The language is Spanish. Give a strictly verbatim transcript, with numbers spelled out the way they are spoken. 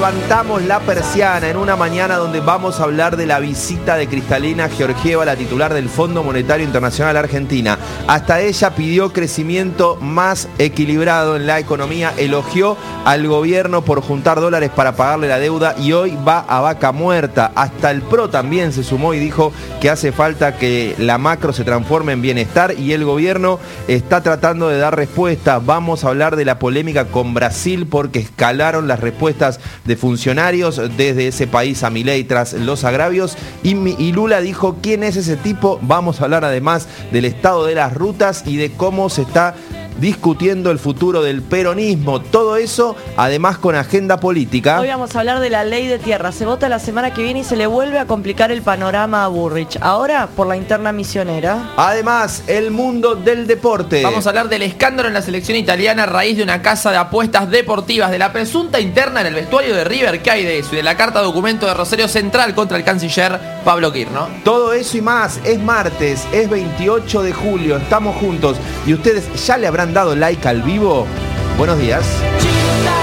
levantamos la persiana en una mañana donde vamos a hablar de la visita de Kristalina Georgieva, la titular del Fondo Monetario Internacional Argentina. Hasta ella pidió crecimiento más equilibrado en la economía, elogió al gobierno por juntar dólares para pagarle la deuda y hoy va a vaca muerta. Hasta el PRO también se sumó y dijo que hace falta que la macro se transforme en bienestar y el gobierno está tratando de dar respuestas. Vamos a hablar de la polémica con Brasil porque escalaron las respuestas de funcionarios desde ese país a Milei tras los agravios y, y Lula dijo quién es ese tipo. Vamos a hablar además del estado de las rutas y de cómo se está discutiendo el futuro del peronismo. Todo eso, además con agenda política. Hoy vamos a hablar de la ley de tierra. Se vota la semana que viene y se le vuelve a complicar el panorama a Burrich. Ahora por la interna misionera. Además, el mundo del deporte. Vamos a hablar del escándalo en la selección italiana a raíz de una casa de apuestas deportivas, de la presunta interna en el vestuario de River, ¿qué hay de eso? Y de la carta documento de Rosario Central contra el canciller Pablo Kirno. Todo eso y más. Es martes, es veintiocho de julio, estamos juntos y ustedes ya le habrán dado like al vivo. Buenos días.